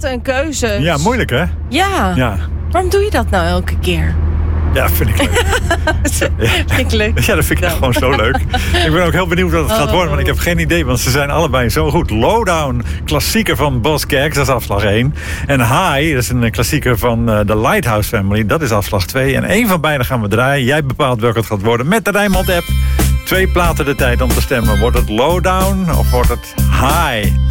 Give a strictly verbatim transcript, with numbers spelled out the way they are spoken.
Wat een keuze. Ja, moeilijk hè? Ja. Ja. Waarom doe je dat nou elke keer? Ja, vind ik leuk. Vind ik leuk. Ja, dat vind ik Nou. gewoon zo leuk. Ik ben ook heel benieuwd wat het gaat Oh. worden, want ik heb geen idee, want ze zijn allebei zo goed. Lowdown, klassieker van Boz Scaggs, dat is afslag één. En High, dat is een klassieker van uh, The Lighthouse Family, dat is afslag twee. En één van beide gaan we draaien. Jij bepaalt welke het gaat worden met de Rijnmond app. Twee platen de tijd om te stemmen. Wordt het Lowdown of wordt het High?